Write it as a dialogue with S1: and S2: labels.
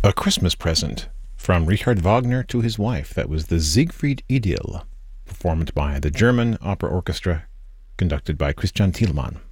S1: A Christmas Present from Richard Wagner to his wife. That was the Siegfried Idyll, performed by the German Opera Orchestra, conducted by Christian Thielemann.